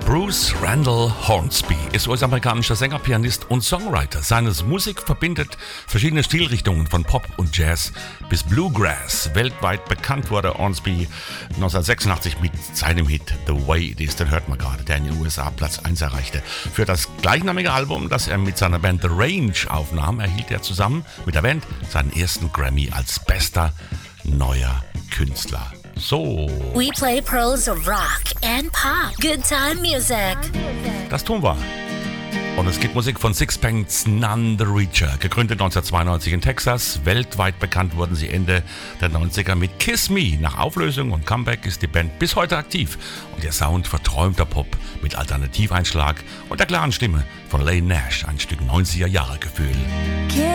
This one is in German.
Bruce Randall Hornsby ist US-amerikanischer Sänger, Pianist und Songwriter. Seine Musik verbindet verschiedene Stilrichtungen von Pop und Jazz bis Bluegrass. Weltweit bekannt wurde Hornsby 1986 mit seinem Hit The Way It Is, den hört man gerade, der in den USA Platz 1 erreichte. Für das gleichnamige Album, das er mit seiner Band The Range aufnahm, erhielt er zusammen mit der Band seinen ersten Grammy als bester neuer Künstler. So. We play pearls of rock and pop. Good time music. Das tun wir. Und es gibt Musik von Sixpence None the Richer. Gegründet 1992 in Texas. Weltweit bekannt wurden sie Ende der 90er mit Kiss Me. Nach Auflösung und Comeback ist die Band bis heute aktiv. Und ihr Sound verträumter Pop mit Alternativeinschlag und der klaren Stimme von Leigh Nash. Ein Stück 90er Jahre Gefühl.